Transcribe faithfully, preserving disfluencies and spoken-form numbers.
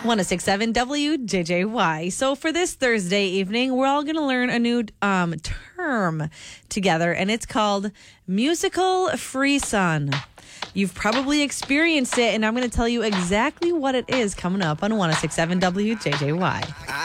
one oh six point seven W J J Y. So for this Thursday evening, we're all going to learn a new um, term together, and it's called musical frisson. You've probably experienced it, and I'm going to tell you exactly what it is coming up on one oh six point seven W J J Y.